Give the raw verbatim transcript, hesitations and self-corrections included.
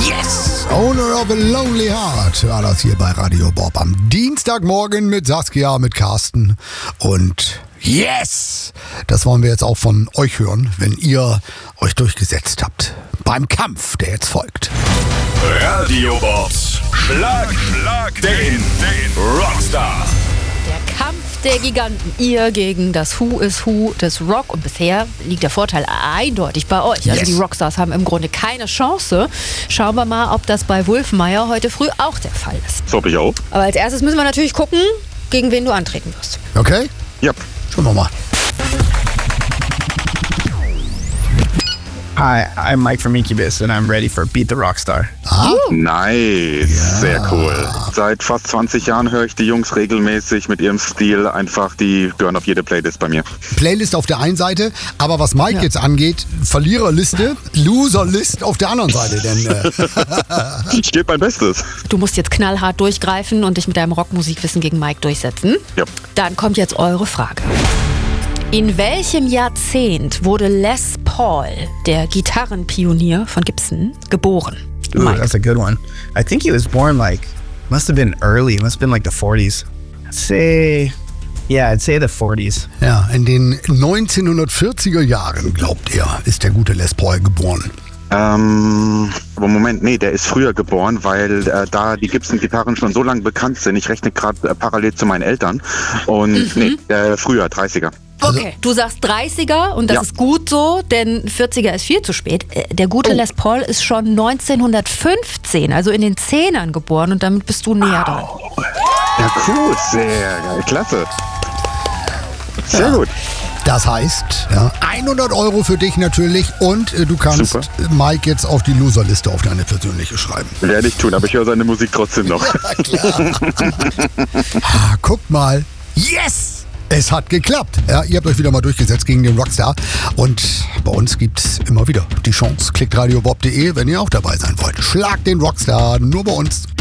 Yes! Owner of a Lonely Heart war das hier bei Radio Bob am Dienstagmorgen mit Saskia, mit Carsten und yes! Das wollen wir jetzt auch von euch hören, wenn ihr euch durchgesetzt habt. Beim Kampf, der jetzt folgt. Radio Bobs Schlag, Schlag den, den Rockstar. Der Kampf der Giganten. Ihr gegen das Who is Who des Rock. Und bisher liegt der Vorteil eindeutig bei euch. Also Yes. die Rockstars haben im Grunde keine Chance. Schauen wir mal, ob das bei Wulfmeyer heute früh auch der Fall ist. So hab ich auch. Aber als erstes müssen wir natürlich gucken, gegen wen du antreten wirst. Okay? Ja. Schauen wir mal. Hi, I'm Mike from Incubus and I'm ready for Beat the Rockstar. Ah, Nice, sehr cool. Seit fast zwanzig Jahren höre ich die Jungs regelmäßig mit ihrem Stil. Einfach, die gehören auf jede Playlist bei mir. Playlist auf der einen Seite, aber was Mike Ja. jetzt angeht, Verliererliste, Loserlist auf der anderen Seite. Denn äh, Ich gebe mein Bestes. Du musst jetzt knallhart durchgreifen und dich mit deinem Rockmusikwissen gegen Mike durchsetzen. Ja. Dann kommt jetzt eure Frage. In welchem Jahrzehnt wurde Les Paul, der Gitarrenpionier von Gibson, geboren? Ooh, Mike. that's a good one. I think he was born like, must have been early, must have been like the forties. I'd say, yeah, I'd say the forties. ja, in den neunzehnhundertvierziger Jahren, glaubt er, ist der gute Les Paul geboren. Ähm, aber Moment, nee, der ist früher geboren, weil äh, da die Gibson-Gitarren schon so lange bekannt sind. Ich rechne gerade äh, parallel zu meinen Eltern. Und nee, äh, früher, dreißiger. Okay, du sagst dreißiger und das Ja. ist gut so, denn vierziger ist viel zu spät. Äh, Der gute Oh. Les Paul ist schon neunzehnhundertfünfzehn, also in den Zehnern geboren und damit bist du näher dran. Ja, cool, sehr geil, klasse. Sehr gut. Das heißt, ja, hundert Euro für dich natürlich und äh, du kannst Super. äh, Mike jetzt auf die Loserliste auf deine persönliche schreiben. Werde ich tun, aber ich höre seine Musik trotzdem noch. Ah, guckt mal. Yes! Es hat geklappt. Ja, ihr habt euch wieder mal durchgesetzt gegen den Rockstar. Und bei uns gibt es immer wieder die Chance. Klickt radiobob punkt de, wenn ihr auch dabei sein wollt. Schlagt den Rockstar, nur bei uns.